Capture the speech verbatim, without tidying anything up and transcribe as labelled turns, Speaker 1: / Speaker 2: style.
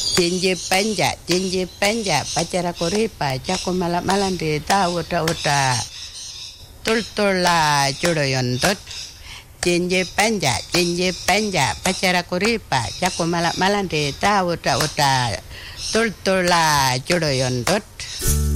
Speaker 1: Jinji panja, jinji panja, pacara koripa, jako malak malan di tahu uta uta. Tultula jodoyondot. Jinji panja, jinji panja, pacara koripa, jako malak malan di tahu uta uta. Tultula jodoyondot.